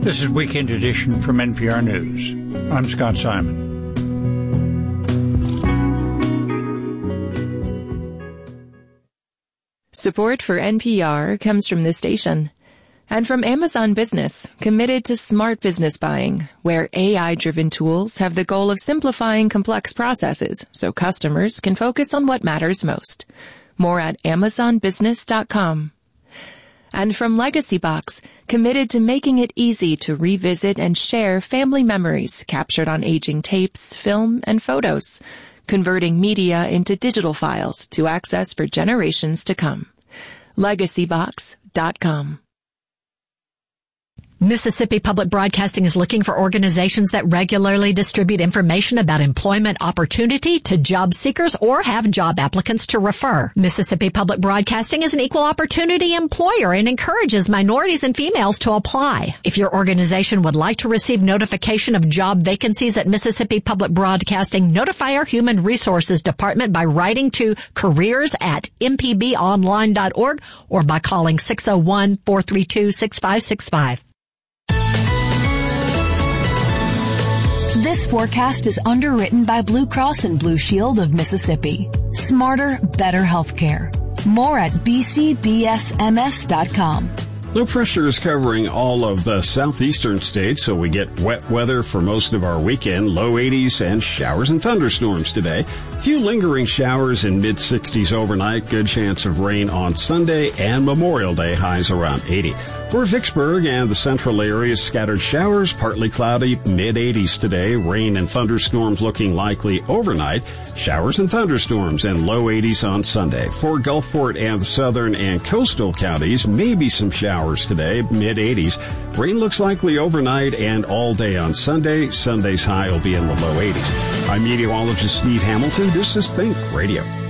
This is Weekend Edition from NPR News. I'm Scott Simon. Support for NPR comes from this station and from Amazon Business, committed to smart business buying, where AI-driven tools have the goal of simplifying complex processes so customers can focus on what matters most. More at amazonbusiness.com. And from Legacy Box, committed to making it easy to revisit and share family memories captured on aging tapes, film, and photos, converting media into digital files to access for generations to come. LegacyBox.com. Mississippi Public Broadcasting is looking for organizations that regularly distribute information about employment opportunity to job seekers or have job applicants to refer. Mississippi Public Broadcasting is an equal opportunity employer and encourages minorities and females to apply. If your organization would like to receive notification of job vacancies at Mississippi Public Broadcasting, notify our Human Resources Department by writing to careers@mpbonline.org or by calling 601-432-6565. This forecast is underwritten by Blue Cross and Blue Shield of Mississippi. Smarter, better healthcare. More at bcbsms.com. Low pressure is covering all of the southeastern states, so we get wet weather for most of our weekend, low 80s, and showers and thunderstorms today. Few lingering showers in mid-60s overnight, good chance of rain on Sunday, and Memorial Day highs around 80. For Vicksburg and the central areas, scattered showers, partly cloudy, mid-80s today, rain and thunderstorms looking likely overnight, showers and thunderstorms, and low 80s on Sunday. For Gulfport and the southern and coastal counties, maybe some showers today, mid-80s. Rain looks likely overnight and all day on Sunday. Sunday's high will be in the low 80s. I'm meteorologist Steve Hamilton. This is Think Radio.